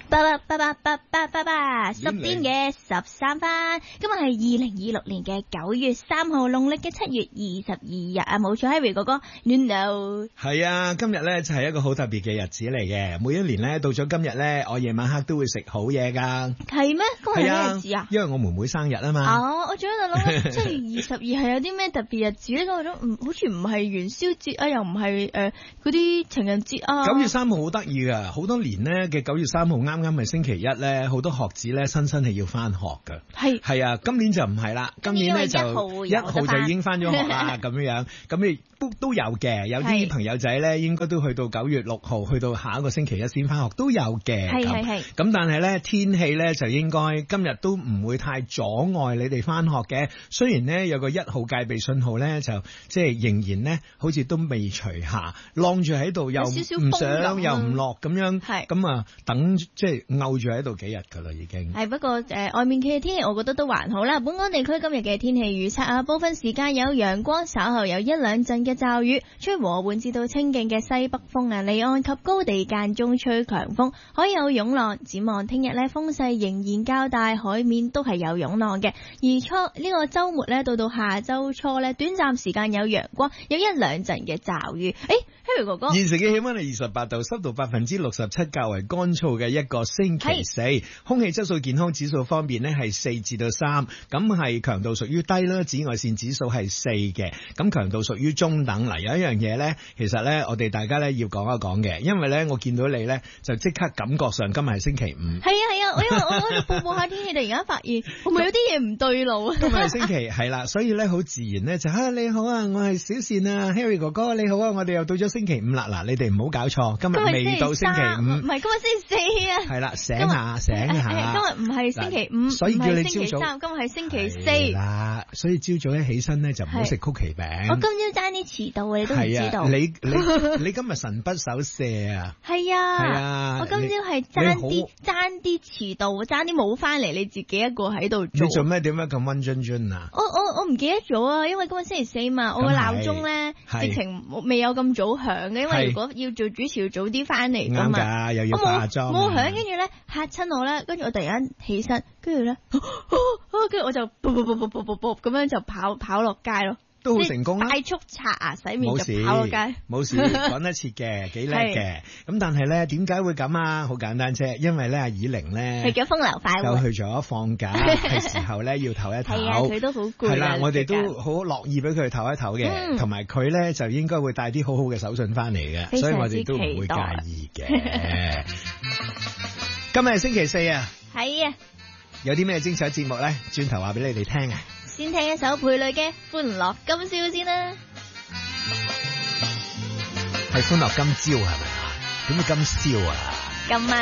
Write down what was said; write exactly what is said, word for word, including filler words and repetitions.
八八八八八八八八，十點嘅十三分。今日係二零二六年嘅九月三號，農曆嘅七月二十二日啊！冇錯 ，Harry 哥哥 ，no 係啊，今日咧就係一個好特別嘅日子嚟嘅。每一年咧到咗今日咧，我夜晚黑都會食好嘢噶。 係咩？今日係咩日子啊？ 因為我妹妹生日啊嘛。 哦，我仲喺度諗，七月二十二係有啲咩特別日子咧？嗰種唔好似唔係元宵節啊，又唔係誒嗰啲情人節啊。 九月三號好得意噶，好多年咧嘅九月三號啱啱係星期一咧，好多學子咧新生係要翻學噶。係係啊，今年就唔係啦，今年咧就一號就已經翻咗學啦，咁樣樣，咁你都都有嘅，有啲朋友仔咧應該都去到九月六號，去到下一個星期一先翻學都有嘅。係係係。咁但係咧天氣咧就應該今日都唔會太阻礙你哋翻學嘅。雖然咧有個一號戒備信號咧，就即係仍然咧好似都未除下，晾住喺度又唔上又唔落咁樣。係咁啊，等即係漚住喺度幾日噶啦已經。係不過誒、呃、外面嘅天氣我覺得都還好啦。本港地區今日嘅天氣預測啊，部分時間有陽光，稍後有一兩陣嘅驟雨，吹和緩至到清勁嘅西北風啊，離岸及高地間中吹強風，海有湧浪。展望聽日咧風勢仍然較大，海面都係有湧浪嘅。而初呢、這個周末咧到到下周初咧，短暫時間有陽光，有一兩陣嘅驟雨。誒 Harry 哥哥，現時嘅氣溫係二十八度，濕度百分之六十七，較為乾燥嘅一個星期四。空氣質素健康指數方面呢係四至到三，咁係強度屬於低啦，紫外線指數係四嘅，咁強度屬於中等。嗱，有一樣嘢咧，其實咧我哋大家咧要講一講嘅，因為咧我見到你咧就即刻感覺上今日係星期五。係啊係啊，我因為我喺度報報下天氣，突然間發現會唔會有啲嘢唔對路啊？今日係星期係啦，所以咧好自然咧就啊你好啊，我係小倩啊 Harry 哥哥你好啊，我哋又到咗星期五啦。嗱，你哋唔好搞錯，今日未到星期五，唔係今日星期四啊。係啦，醒下醒下，今日唔係星期五，所以叫你朝早，今日係星期四。嗱，所以朝早一起身咧就唔好食曲奇餅。我今朝爭啲遲到啊，你都唔知道。你你你今日神不守舍啊？係啊，係啊，我今朝係爭啲爭啲遲到，爭啲冇翻嚟，你自己一個喺度做。你做咩點解咁溫津津啊？我我我唔記得咗啊，因為今日星期四嘛，我個鬧鐘咧直情未有咁早響嘅，因為如果要做主持要早啲翻嚟噶嘛。啱㗎，又要化妝。冇響，跟住咧嚇親我咧，跟住我突然間起身，跟住咧，跟住我就卜卜卜卜卜卜卜咁樣就跑跑落街咯。都好成功啦！快速刷牙洗面就跑落街，冇事，講得切嘅，幾叻嘅。咁但係咧，點解會咁啊？好簡單啫，因為咧阿以玲咧去咗風流快活，就去咗放假，係時候咧要唞一唞。係啊，佢都好攰。係啦，我哋都好樂意俾佢唞一唞嘅，同埋佢咧就應該會帶啲好好嘅手信翻嚟嘅，所以我哋都唔會介意嘅。今日係星期四啊，係啊，有啲咩精彩節目咧？轉頭話俾你哋聽啊！先聽一首佩蕾嘅《歡樂今宵》先啦，係歡樂今朝係咪啊？點解今宵啊？今晚。